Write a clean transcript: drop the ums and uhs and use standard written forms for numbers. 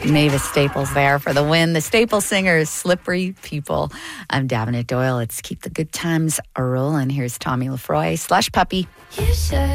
Mavis Staples there for the win. The Staples Singers, Slippery People. I'm Davenant Doyle. Let's keep the good times a-rolling. Here's Tommy Lefroy, Slush Puppy. You said